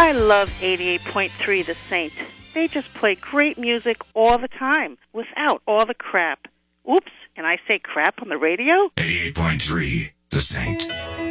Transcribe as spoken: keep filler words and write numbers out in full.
I love eighty-eight point three The Saint. They just play great music all the time, without all the crap. Oops, and I say crap on the radio? eighty-eight point three The Saint.